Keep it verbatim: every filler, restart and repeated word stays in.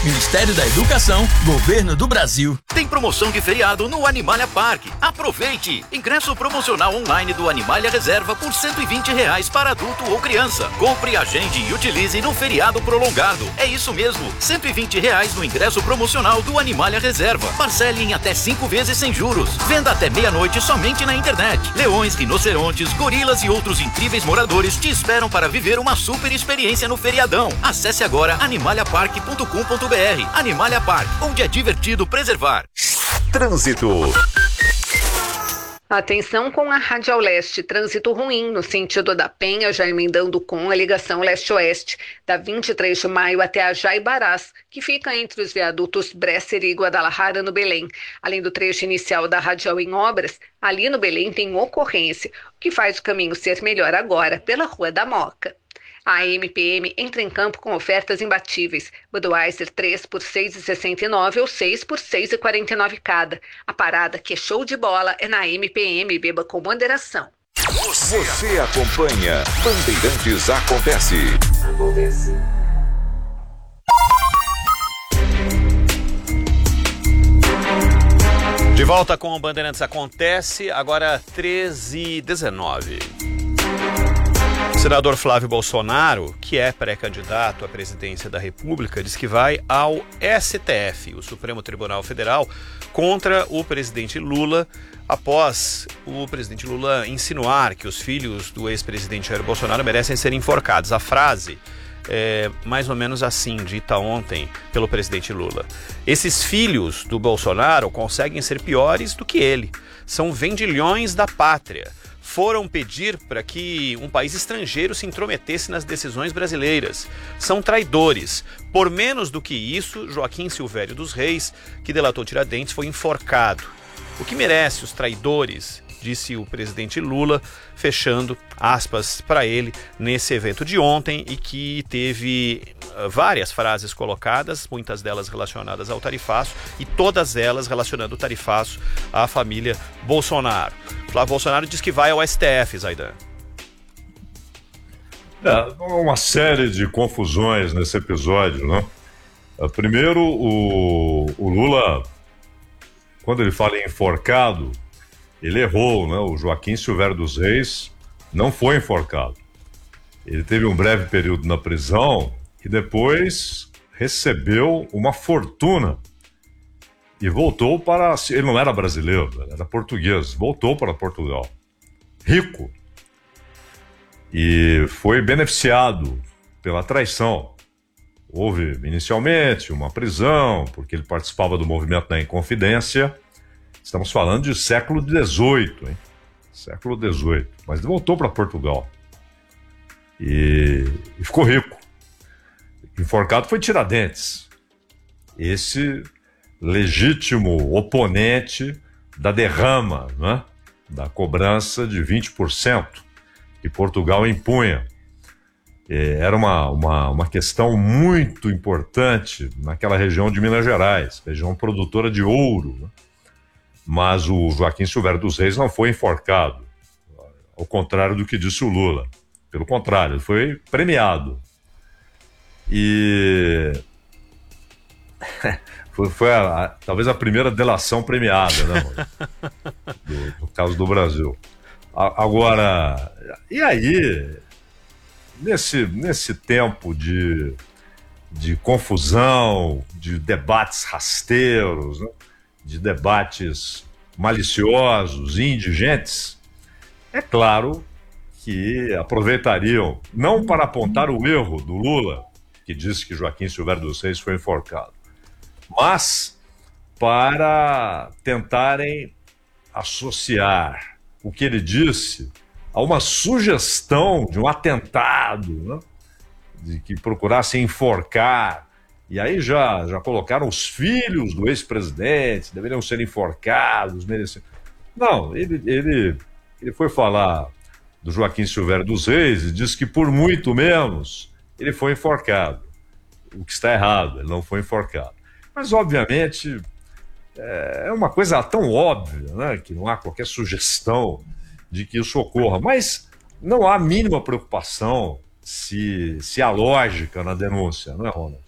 Ministério da Educação, Governo do Brasil. Tem promoção de feriado no Animalia Park. Aproveite! Ingresso promocional online do Animalia Reserva por cento e vinte reais para adulto ou criança. Compre, agende e utilize no feriado prolongado. É isso mesmo, cento e vinte reais no ingresso promocional do Animalia Reserva. Parcele em até cinco vezes sem juros. Venda até meia-noite somente na internet. Leões, rinocerontes, gorilas e outros incríveis moradores te esperam para viver uma super experiência no feriadão. Acesse agora animalia park ponto com ponto br. Animalia Park, onde é divertido preservar. Trânsito. Atenção com a Radial Leste, trânsito ruim no sentido da Penha, já emendando com a ligação leste-oeste, da vinte e três de maio até a Jaibarás, que fica entre os viadutos Bresser e Guadalajara, no Belém. Além do trecho inicial da Radial em obras, ali no Belém tem ocorrência, o que faz o caminho ser melhor agora pela Rua da Moca. A M P M entra em campo com ofertas imbatíveis. Budweiser três por seis reais e sessenta e nove centavos ou seis por seis reais e quarenta e nove centavos cada. A parada que é show de bola é na M P M, beba com moderação. Você, Você acompanha Bandeirantes Acontece. Acontece. De volta com o Bandeirantes Acontece, agora treze e dezenove. O senador Flávio Bolsonaro, que é pré-candidato à presidência da República, diz que vai ao S T F, o Supremo Tribunal Federal, contra o presidente Lula, após o presidente Lula insinuar que os filhos do ex-presidente Jair Bolsonaro merecem ser enforcados. A frase é mais ou menos assim, dita ontem pelo presidente Lula. Esses filhos do Bolsonaro conseguem ser piores do que ele. São vendilhões da pátria. Foram pedir para que um país estrangeiro se intrometesse nas decisões brasileiras. São traidores. Por menos do que isso, Joaquim Silvério dos Reis, que delatou Tiradentes, foi enforcado. O que merece os traidores, disse o presidente Lula, fechando aspas para ele nesse evento de ontem e que teve uh, várias frases colocadas, muitas delas relacionadas ao tarifaço e todas elas relacionando o tarifaço à família Bolsonaro. Flávio Bolsonaro diz que vai ao S T F, Zaidan. É, uma série de confusões nesse episódio, né? Primeiro, o, o Lula, quando ele fala em enforcado, ele errou, né? O Joaquim Silvério dos Reis não foi enforcado. Ele teve um breve período na prisão e depois recebeu uma fortuna e voltou para... Ele não era brasileiro, ele era português, voltou para Portugal. Rico. E foi beneficiado pela traição. Houve, inicialmente, uma prisão, porque ele participava do movimento da Inconfidência. Estamos falando de século dezoito, hein? Século dezoito. Mas ele voltou para Portugal. E, e ficou rico. Enforcado foi Tiradentes. Esse legítimo oponente da derrama, né? Da cobrança de vinte por cento que Portugal impunha. Era uma, uma, uma questão muito importante naquela região de Minas Gerais, região produtora de ouro, né? Mas o Joaquim Silvério dos Reis não foi enforcado, ao contrário do que disse o Lula. Pelo contrário, ele foi premiado. E foi, foi a, a, talvez a primeira delação premiada, né, do, do caso do Brasil. A, agora, e aí, nesse, nesse tempo de, de confusão, de debates rasteiros, né? De debates maliciosos, indigentes, é claro que aproveitariam, não para apontar o erro do Lula, que disse que Joaquim Silvério dos Reis foi enforcado, mas para tentarem associar o que ele disse a uma sugestão de um atentado, né? De que procurasse enforcar. E aí já, já colocaram os filhos do ex-presidente, deveriam ser enforcados, mereciam. Não, ele, ele, ele foi falar do Joaquim Silvério dos Reis e disse que por muito menos ele foi enforcado. O que está errado, ele não foi enforcado. Mas, obviamente, é uma coisa tão óbvia, né, que não há qualquer sugestão de que isso ocorra. Mas não há a mínima preocupação se, se há lógica na denúncia, não é, Ronald?